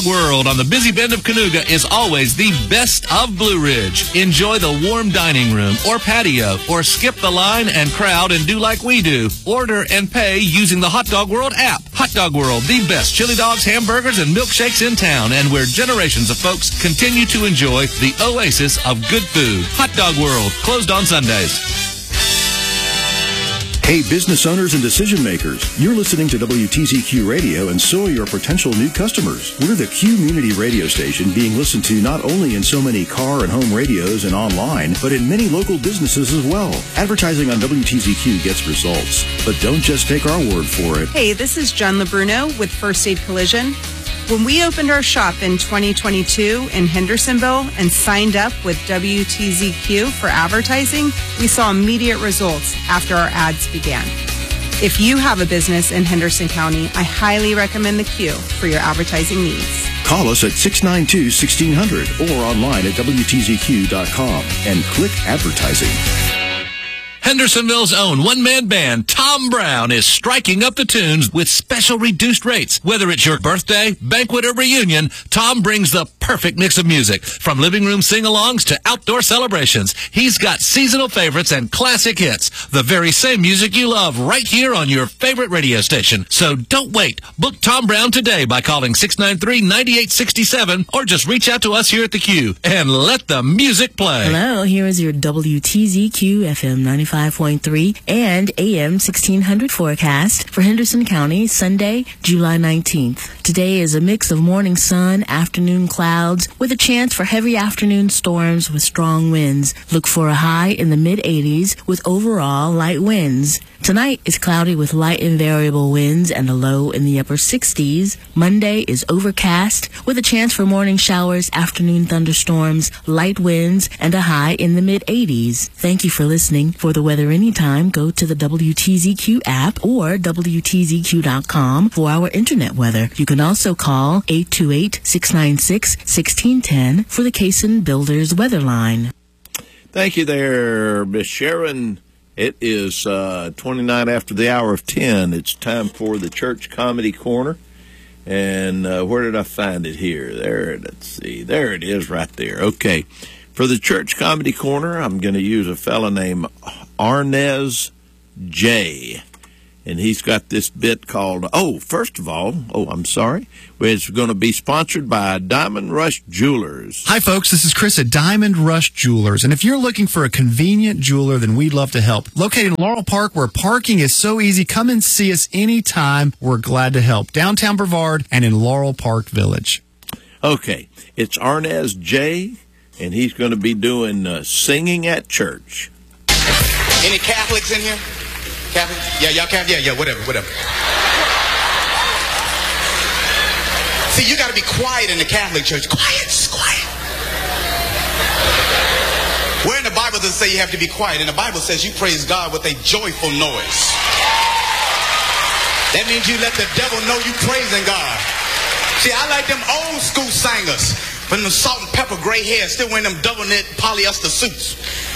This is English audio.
World on the busy bend of Canoga is always the best of Blue Ridge. Enjoy the warm dining room or patio, or skip the line and crowd and do like we do. Order and pay using the Hot Dog World app. Hot Dog World, the best chili dogs, hamburgers, and milkshakes in town, and where generations of folks continue to enjoy the oasis of good food. Hot Dog World, closed on Sundays. Hey, business owners and decision makers, you're listening to WTZQ Radio, and so are your potential new customers. We're the community radio station being listened to not only in so many car and home radios and online, but in many local businesses as well. Advertising on WTZQ gets results, but don't just take our word for it. Hey, this is Jen LeBruno with First Aid Collision. When we opened our shop in 2022 in Hendersonville and signed up with WTZQ for advertising, we saw immediate results after our ads began. If you have a business in Henderson County, I highly recommend the Q for your advertising needs. Call us at 692-1600 or online at WTZQ.com and click advertising. Hendersonville's own one-man band, Tom Brown, is striking up the tunes with special reduced rates. Whether it's your birthday, banquet, or reunion, Tom brings the perfect mix of music. From living room sing-alongs to outdoor celebrations, he's got seasonal favorites and classic hits. The very same music you love right here on your favorite radio station. So don't wait. Book Tom Brown today by calling 693-9867 or just reach out to us here at the Q and let the music play. Hello, here is your WTZQ FM 95.3 and AM 1600 forecast for Henderson County, Sunday, July 19th. Today is a mix of morning sun, afternoon clouds, with a chance for heavy afternoon storms with strong winds. Look for a high in the mid-80s with overall light winds. Tonight is cloudy with light and variable winds and a low in the upper 60s. Monday is overcast with a chance for morning showers, afternoon thunderstorms, light winds, and a high in the mid-80s. Thank you for listening. For the weather anytime, go to the WTZQ app or WTZQ.com for our internet weather. You can also call 828-696-1610 for the Cason Builders weather line. Thank you there, Miss Sharon. It is 29 after the hour of 10. It's time for the Church Comedy Corner. And where did I find it here? There, let's see. There it is right there. Okay. For the Church Comedy Corner, I'm going to use a fella named Arnez J. And he's got this bit called, it's going to be sponsored by Diamond Rush Jewelers. Hi, folks. This is Chris at Diamond Rush Jewelers. And if you're looking for a convenient jeweler, then we'd love to help. Located in Laurel Park, where parking is so easy, come and see us anytime. We're glad to help. Downtown Brevard and in Laurel Park Village. Okay. It's Arnez J., and he's going to be doing singing at church. Any Catholics in here? Catholic? Yeah, y'all Catholic? Yeah, whatever. See, you got to be quiet in the Catholic church. Quiet. Where in the Bible does it say you have to be quiet? And the Bible says you praise God with a joyful noise. That means you let the devil know you praising God. See, I like them old school singers from the salt and pepper gray hair, still wearing them double knit polyester suits.